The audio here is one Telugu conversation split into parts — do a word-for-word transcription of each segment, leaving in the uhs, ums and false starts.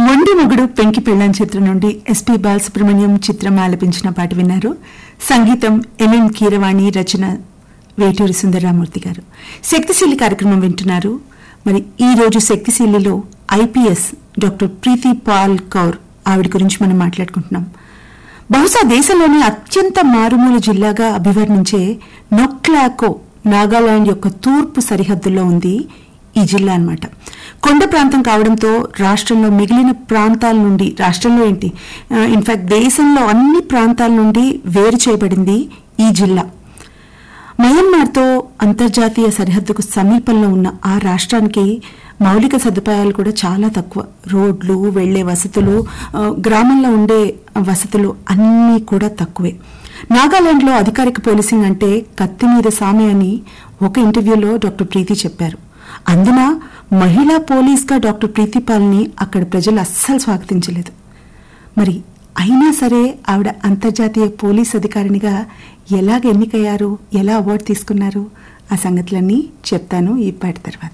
మొండి మొగుడు పెంకి పెళ్ళాం చిత్రం నుండి ఎస్పీ బాలసుబ్రహ్మణ్యం చిత్రం ఆలపించిన పాట విన్నారు. సంగీతం ఎంఎం కీరవాణి, రచన వేటూరి సుందరరామూర్తి గారు. శక్తిశీలి కార్యక్రమం వింటున్నారు. మరి ఈ రోజు శక్తిశీలిలో ఐపీఎస్ డాక్టర్ ప్రీతి పాల్ కౌర్ ఆవిడ గురించి మనం మాట్లాడుకుంటున్నాం. బహుశా దేశంలోని అత్యంత మారుమూల జిల్లాగా అభివర్ణించే నొక్లాకో నాగాలాండ్ యొక్క తూర్పు సరిహద్దుల్లో ఉంది ఈ జిల్లా అన్నమాట. కొండ ప్రాంతం కావడంతో రాష్ట్రంలో మిగిలిన ప్రాంతాల నుండి, రాష్ట్రంలో ఏంటి ఇన్ఫాక్ట్ దేశంలో అన్ని ప్రాంతాల నుండి వేరు చేయబడింది ఈ జిల్లా. మయన్మార్తో అంతర్జాతీయ సరిహద్దుకు సమీపంలో ఉన్న ఆ రాష్ట్రానికి మౌలిక సదుపాయాలు కూడా చాలా తక్కువ. రోడ్లు, వెళ్లే వసతులు, గ్రామంలో ఉండే వసతులు అన్నీ కూడా తక్కువే. నాగాలాండ్లో అధికారిక పోలీసింగ్ అంటే కత్తి మీద సామె అని ఒక ఇంటర్వ్యూలో డాక్టర్ ప్రీతి చెప్పారు. అందున మహిళా పోలీస్గా డాక్టర్ ప్రీతి పాల్ని అక్కడ ప్రజలు అస్సలు స్వాగతించలేదు. మరి అయినా సరే ఆవిడ అంతర్జాతీయ పోలీస్ అధికారినిగా ఎలాగ ఎన్నికయ్యారు, ఎలా అవార్డు తీసుకున్నారు, ఆ సంగతులన్నీ చెప్తాను ఈ పాట తర్వాత.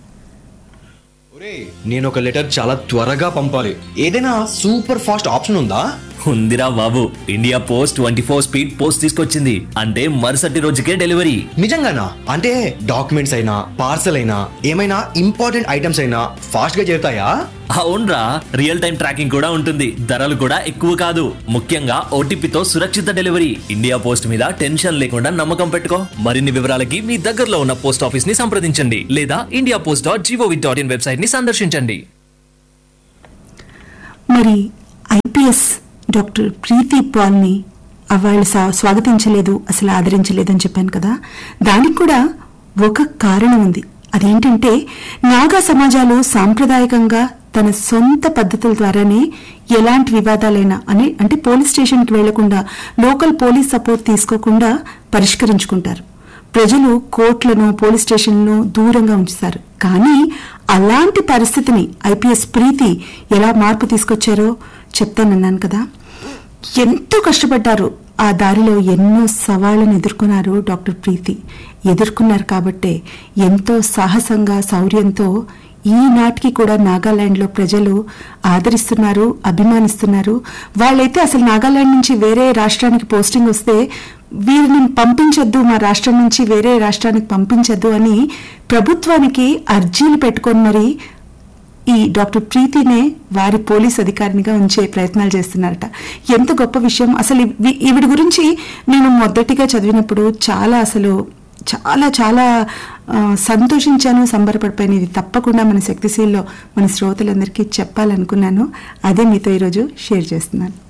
నేను ఒక లెటర్ చాలా త్వరగా పంపాలి. ఏదైనా సూపర్ ఫాస్ట్ ఆప్షన్ ఉందా? ఉందిరా బాబు, India post twenty four speed post తీసుకొచ్చింది. అంటే మరుసటి రోజుకే డెలివరీ. నిజంగానా? అంటే డాక్యుమెంట్స్ అయినా పార్సల్ అయినా ఏమైనా ఇంపార్టెంట్ ఐటమ్స్ అయినా ఫాస్ట్ గా చేరుతాయా? అవునరా, రియల్ టైం ట్రాకింగ్ కూడా ఉంటుంది. ధరలు కూడా ఎక్కువ కాదు. ముఖ్యంగా ఓటీపీతో సురక్షిత డెలివరీ. ఇండియా పోస్ట్ మీద టెన్షన్ లేకుండా నమ్మకం పెట్టుకో. మరిన్ని వివరాలకి మీ దగ్గరలో ఉన్న పోస్ట్ ఆఫీస్ ని సంప్రదించండి లేదా India post dot GOV dot in website ని సందర్శించండి. మరి ఐపీఎస్ డాక్టర్ ప్రీతి పాల్ని వాళ్ళు స్వాగతించలేదు, అసలు ఆదరించలేదని చెప్పాను కదా. దానికి కూడా ఒక కారణం ఉంది. అదేంటంటే నాగా సమాజాలు సాంప్రదాయకంగా తన సొంత పద్ధతుల ద్వారానే ఎలాంటి వివాదాలైనా అని అంటే పోలీస్ స్టేషన్కి వెళ్లకుండా, లోకల్ పోలీస్ సపోర్ట్ తీసుకోకుండా పరిష్కరించుకుంటారు. ప్రజలు కోర్టులను, పోలీస్ స్టేషన్లను దూరంగా ఉంచుతారు. కానీ అలాంటి పరిస్థితిని ఐపీఎస్ ప్రీతి ఎలా మార్పు తీసుకొచ్చారో చెప్తానన్నాను కదా. ఎంతో కష్టపడ్డారు. ఆ దారిలో ఎన్నో సవాళ్లను ఎదుర్కొన్నారు డాక్టర్ ప్రీతి. ఎదుర్కొన్నారు కాబట్టే ఎంతో సాహసంగా, శౌర్యంతో ఈనాటికి కూడా నాగాలాండ్లో ప్రజలు ఆదరిస్తున్నారు, అభిమానిస్తున్నారు. వాళ్ళైతే అసలు నాగాలాండ్ నుంచి వేరే రాష్ట్రానికి పోస్టింగ్ వస్తే వీరిని పంపించొద్దు, మా రాష్ట్రం నుంచి వేరే రాష్ట్రానికి పంపించొద్దు అని ప్రభుత్వానికి అర్జీలు పెట్టుకొని మరి ఈ డాక్టర్ ప్రీతినే వారి పోలీస్ అధికారినిగా ఉంచే ప్రయత్నాలు చేస్తున్నారట. ఎంత గొప్ప విషయం. అసలు ఈవిడ గురించి నేను మొదటిగా చదివినప్పుడు చాలా అసలు చాలా చాలా సంతోషించాను, సంబరపడిపోయాను. ఇది తప్పకుండా మన శక్తిశీల్లో మన శ్రోతలందరికీ చెప్పాలనుకున్నాను. అదే మీతో ఈరోజు షేర్ చేస్తున్నాను.